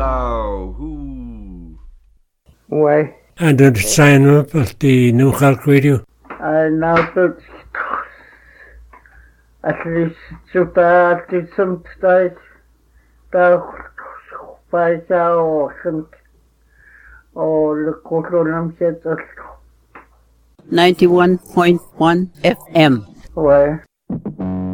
Hello. Who? Why? And don't sign up at the New Cork Radio. I now that at least super did some stage that by or the Colonel said 91.1 FM. Why?